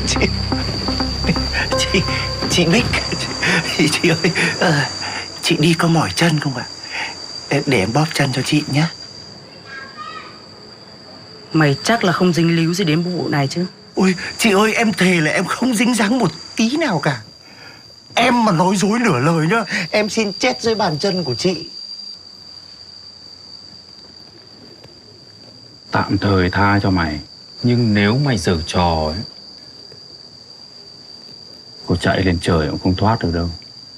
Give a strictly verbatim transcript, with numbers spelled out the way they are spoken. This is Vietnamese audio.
Chị Chị Chị Bích, Chị, chị ơi, à, chị đi có mỏi chân không ạ? Để, để em bóp chân cho chị nhé. Mày chắc là không dính líu gì đến vụ này chứ? Ôi chị ơi, em thề là em không dính dáng một tí nào cả. Em mà nói dối nửa lời nhá, em xin chết dưới bàn chân của chị. Tạm thời tha cho mày, nhưng nếu mày giở trò ấy, cô chạy lên trời cũng không thoát được đâu.